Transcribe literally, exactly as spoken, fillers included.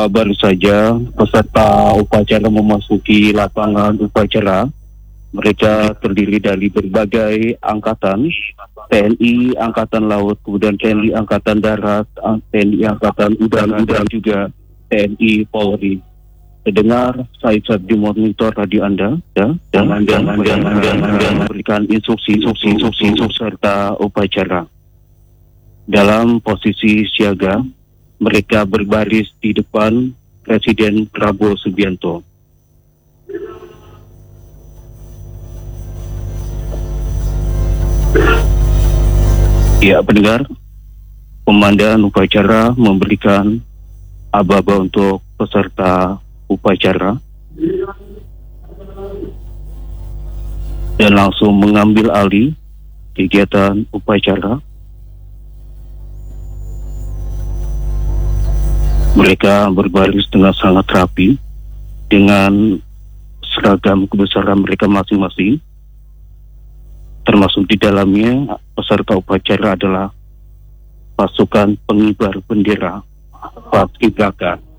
Uh, baru saja peserta upacara memasuki lapangan upacara. Mereka terdiri dari berbagai angkatan, T N I Angkatan Laut, kemudian T N I Angkatan Darat, T N I Angkatan Udara, dan juga T N I Polri. Terdengar saat di monitor radio Anda, ya, dan Anda memberikan instruksi, instruksi, instruksi, instruksi serta upacara. Dalam posisi siaga, mereka berbaris di depan Presiden Prabowo Subianto. Ya, pendengar, komandan upacara memberikan aba-aba untuk peserta upacara dan langsung mengambil alih kegiatan upacara. Mereka berbaris dengan sangat rapi dengan seragam kebesaran mereka masing-masing. Termasuk di dalamnya peserta upacara adalah pasukan pengibar bendera Paskibraka.